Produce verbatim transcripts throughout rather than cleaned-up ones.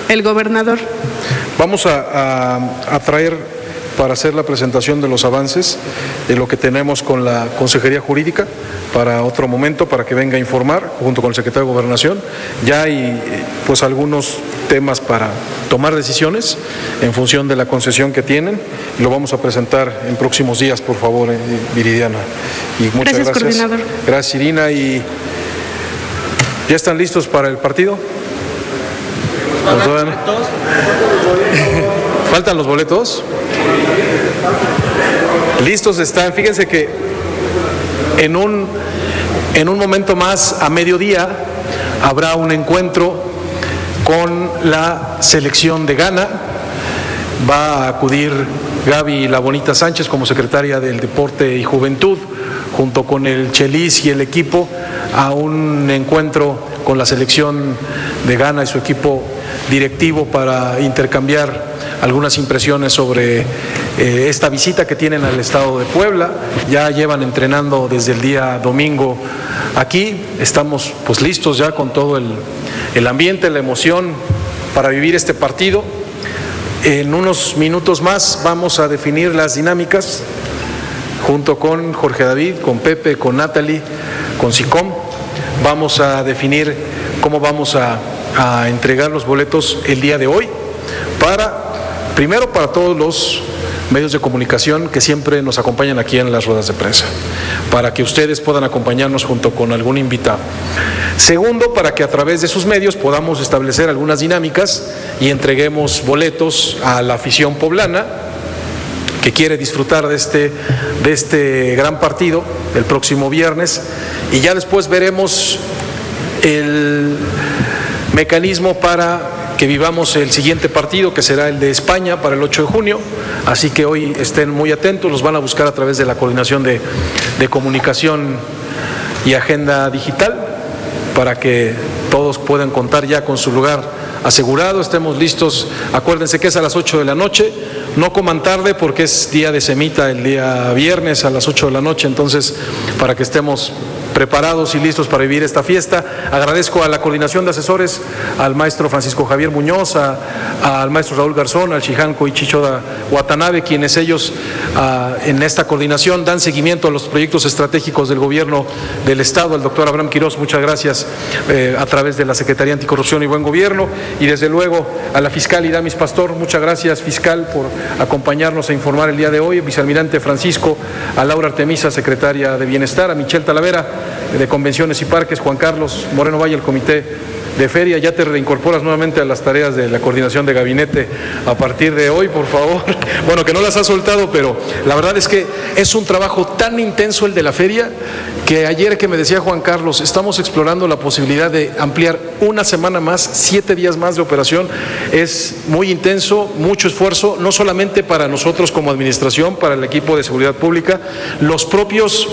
el gobernador. Vamos a, a, a traer para hacer la presentación de los avances de lo que tenemos con la Consejería Jurídica para otro momento, para que venga a informar junto con el secretario de Gobernación. Ya hay pues algunos temas para tomar decisiones en función de la concesión que tienen y lo vamos a presentar en próximos días, por favor, eh, Viridiana. Y muchas gracias, gracias, coordinador. Gracias, Irina. ¿Y ya están listos para el partido? ¿Faltan los boletos? Listos están. Fíjense que en un, en un momento más, a mediodía, habrá un encuentro con la selección de Ghana. Va a acudir Gaby La Bonita Sánchez como secretaria del Deporte y Juventud, junto con el Chelis y el equipo, a un encuentro con la selección de Ghana y su equipo directivo para intercambiar algunas impresiones sobre eh, esta visita que tienen al estado de Puebla. Ya llevan entrenando desde el día domingo aquí, estamos pues listos ya con todo el, el ambiente, la emoción para vivir este partido. En unos minutos más vamos a definir las dinámicas junto con Jorge David, con Pepe, con Natalie, con SICOM. Vamos a definir cómo vamos a, a entregar los boletos el día de hoy para... Primero, para todos los medios de comunicación que siempre nos acompañan aquí en las ruedas de prensa, para que ustedes puedan acompañarnos junto con algún invitado. Segundo, para que a través de sus medios podamos establecer algunas dinámicas y entreguemos boletos a la afición poblana que quiere disfrutar de este, de este gran partido el próximo viernes, y ya después veremos el mecanismo para que vivamos el siguiente partido, que será el de España para el ocho de junio, así que hoy estén muy atentos, los van a buscar a través de la Coordinación de, de Comunicación y Agenda Digital, para que todos puedan contar ya con su lugar asegurado, estemos listos. Acuérdense que es a las ocho de la noche, no coman tarde porque es día de semita el día viernes a las ocho de la noche, entonces para que estemos preparados y listos para vivir esta fiesta. Agradezco a la coordinación de asesores, al maestro Francisco Javier Muñoz, a, a, al maestro Raúl Garzón, al Chihanco y Chichoda Watanabe, quienes ellos a, en esta coordinación dan seguimiento a los proyectos estratégicos del gobierno del Estado, al doctor Abraham Quirós, muchas gracias, eh, a través de la Secretaría Anticorrupción y Buen Gobierno, y desde luego a la fiscal Iramis Pastor, muchas gracias, fiscal, por acompañarnos a informar el día de hoy, vicealmirante Francisco, a Laura Artemisa, secretaria de Bienestar, a Michelle Talavera, de Convenciones y Parques, Juan Carlos Moreno Valle, el Comité de Feria. Ya te reincorporas nuevamente a las tareas de la coordinación de gabinete a partir de hoy, por favor. Bueno, que no las has soltado, pero la verdad es que es un trabajo tan intenso el de la feria, que ayer que me decía Juan Carlos, estamos explorando la posibilidad de ampliar una semana más, siete días más de operación. Es muy intenso, mucho esfuerzo, no solamente para nosotros como administración, para el equipo de seguridad pública, los propios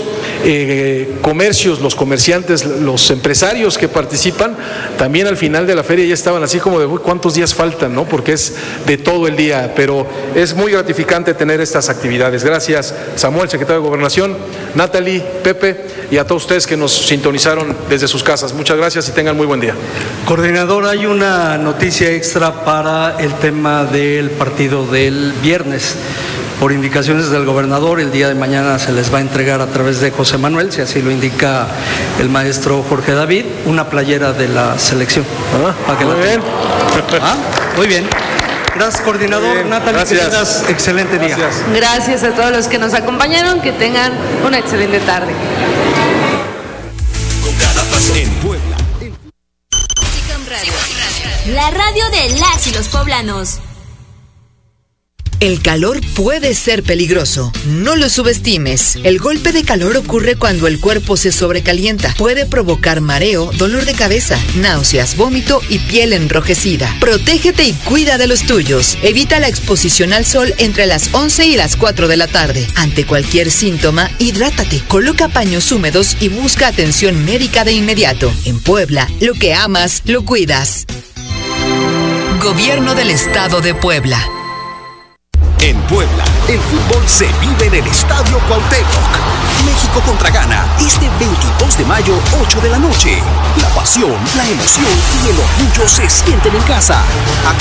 eh, comercios, los comerciantes, los empresarios que participan, también al final de la feria ya estaban así como de uy, cuántos días faltan, ¿no? Porque es de todo el día, pero es muy gratificante tener estas actividades. Gracias, Samuel, secretario de Gobernación, Natalie, Pepe, y a todos ustedes que nos sintonizaron desde sus casas. Muchas gracias y tengan muy buen día. Coordinador, hay una noticia extra para el tema del partido del viernes. Por indicaciones del gobernador, el día de mañana se les va a entregar a través de José Manuel, si así lo indica el maestro Jorge David, una playera de la selección. Ah, para que muy bien. ¿Ah? Muy bien. Gracias, coordinador. Natalie, gracias. Que tengas excelente día. Gracias. Gracias a todos los que nos acompañaron, que tengan una excelente tarde. En Puebla. La radio de las y los poblanos. El calor puede ser peligroso, no lo subestimes. El golpe de calor ocurre cuando el cuerpo se sobrecalienta. Puede provocar mareo, dolor de cabeza, náuseas, vómito y piel enrojecida. Protégete y cuida de los tuyos. Evita la exposición al sol entre las once y las cuatro de la tarde. Ante cualquier síntoma, hidrátate, coloca paños húmedos y busca atención médica de inmediato. En Puebla, lo que amas, lo cuidas. Gobierno del Estado de Puebla. En Puebla, el fútbol se vive en el Estadio Cuauhtémoc. México contra Ghana, este veintidós de mayo, ocho de la noche. La pasión, la emoción y el orgullo se sienten en casa.